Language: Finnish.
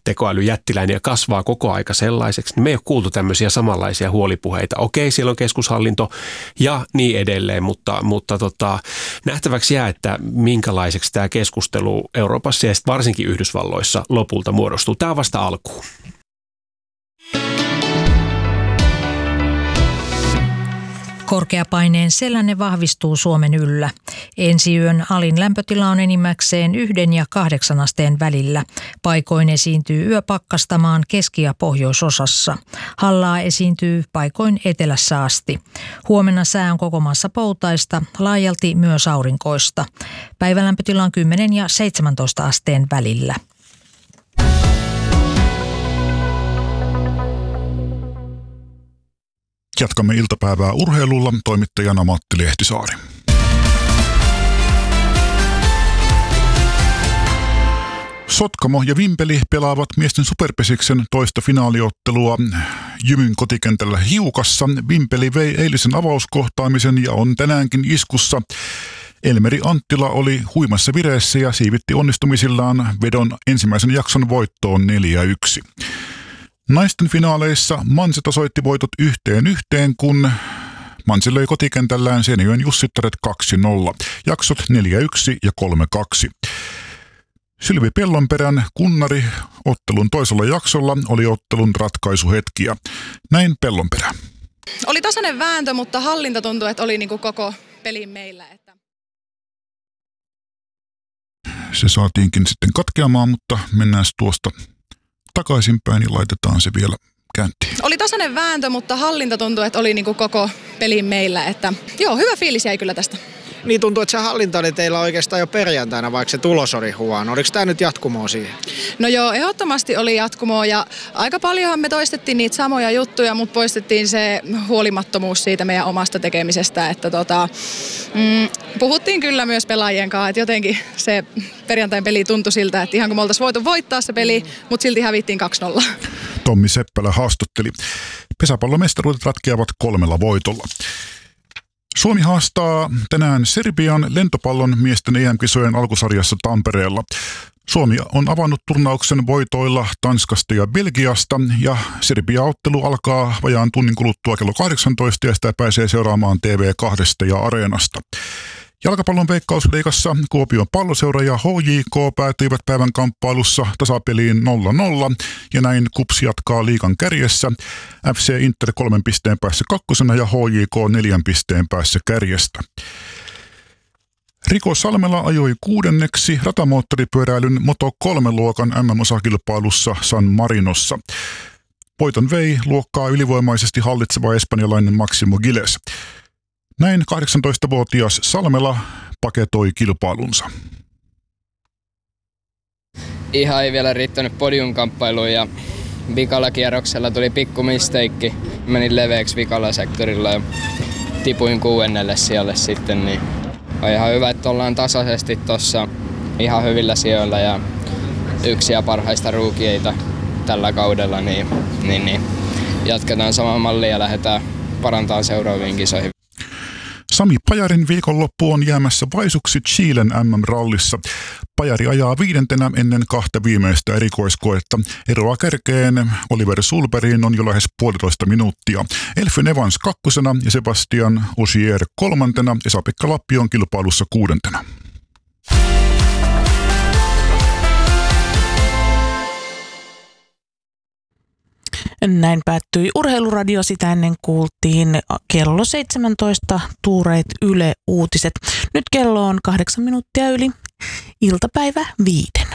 tekoälyjättiläinen ja kasvaa koko aika sellaiseksi, niin me ei ole kuultu tämmöisiä samanlaisia huolipuheita. Okei, siellä on keskushallinto ja niin edelleen, mutta nähtäväksi jää, että minkälaiseksi tämä keskustelu Euroopassa ja varsinkin Yhdysvalloissa lopulta muodostuu. Tämä on vasta alkuun. Korkeapaineen selänne vahvistuu Suomen yllä. Ensi yön alin lämpötila on enimmäkseen 1 ja 8 asteen välillä. Paikoin esiintyy yöpakkastamaan keski- ja pohjoisosassa. Hallaa esiintyy paikoin etelässä asti. Huomenna sää on koko maassa poutaista, laajalti myös aurinkoista. Päivälämpötila on 10 ja 17 asteen välillä. Jatkamme iltapäivää urheilulla, toimittajana Matti Lehtisaari. Sotkamo ja Vimpeli pelaavat miesten superpesiksen toista finaaliottelua Jymyn kotikentällä Hiukassa. Vimpeli vei eilisen avauskohtaamisen ja on tänäänkin iskussa. Elmeri Anttila oli huimassa vireessä ja siivitti onnistumisillaan vedon ensimmäisen jakson voittoon 4-1. Naisten finaaleissa Manse tasoitti voitot 1-1, kun Manse löi kotikentällään Seinäjoen Jussittaret 2-0. Jaksot 4-1 ja 3-2. Sylvi Pellonperän kunnari ottelun toisella jaksolla oli ottelun ratkaisuhetkiä. Näin Pellonperä. Oli tasainen vääntö, mutta hallinta tuntui, että oli niinku koko pelin meillä. Se saatiinkin sitten katkeamaan, mutta mennään tuosta takaisinpäin ja laitetaan se vielä käyntiin. Oli tasainen vääntö, mutta hallinta tuntui, että oli niinku koko pelin meillä. Joo, hyvä fiilis jäi kyllä tästä. Niin tuntuu, että se hallinta oli teillä oikeastaan jo perjantaina, vaikka se tulos oli huono. Oliko tämä nyt jatkumoa siihen? No joo, ehdottomasti oli jatkumoa ja aika paljonhan me toistettiin niitä samoja juttuja, mutta poistettiin se huolimattomuus siitä meidän omasta tekemisestä. Puhuttiin kyllä myös pelaajien kanssa, että jotenkin se perjantain peli tuntui siltä, että ihan kun me oltaisiin voitu voittaa se peli, mutta silti hävittiin 2-0. Tommi Seppälä haastatteli. Pesäpallomestaruudet ratkeavat 3 voitolla. Suomi haastaa tänään Serbian lentopallon miesten EM-kisojen alkusarjassa Tampereella. Suomi on avannut turnauksen voitoilla Tanskasta ja Belgiasta ja Serbia-ottelu alkaa vajaan tunnin kuluttua kello 18 ja sitä pääsee seuraamaan TV2 ja Areenasta. Jalkapallon Veikkausliigassa Kuopion Palloseura ja HJK päätyivät päivän kamppailussa tasapeliin 0-0 ja näin KuPS jatkaa liigan kärjessä. FC Inter 3 pisteen päässä kakkosena ja HJK 4 pisteen päässä kärjestä. Riko Salmela ajoi 6. ratamoottoripyöräilyn Moto3-luokan MM-osakilpailussa San Marinossa. Voiton vei luokkaa ylivoimaisesti hallitseva espanjalainen Máximo Giles. Näin 18-vuotias Salmela paketoi kilpailunsa. Ihan ei vielä riittänyt podiumkamppailuun ja vikalla kierroksella tuli pikku misteikki. Menin leveäksi vikalla sektorilla ja tipuin 6. sijalle sitten. Niin on ihan hyvä, että ollaan tasaisesti tuossa ihan hyvillä sijoilla ja yksi parhaista ruukieita tällä kaudella. Niin jatketaan samaa mallia ja lähdetään parantamaan seuraaviin kisoihin. Sami Pajarin viikonloppu on jäämässä vaisuksi Chilen MM-rallissa. Pajari ajaa 5. ennen 2 viimeistä erikoiskoetta. Eroa kärkeen Oliver Sulbergin on jo lähes 1,5 minuuttia. Elfyn Evans 2. ja Sebastian Ogier 3. Esa-Pekka Lappi on kilpailussa 6. Näin päättyi Urheiluradio, sitä ennen kuultiin kello 17 tuureet Yle Uutiset. Nyt kello on 8 minuuttia yli iltapäivä 5.